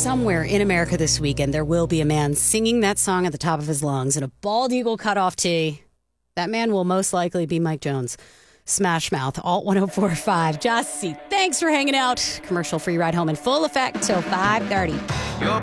somewhere in America this weekend, there will be a man singing that song at the top of his lungs in a bald eagle cutoff tee. That man will most likely be Mike Jones. Smash Mouth, Alt 104.5. Jossie, thanks for hanging out. Commercial free ride home in full effect till 5:30.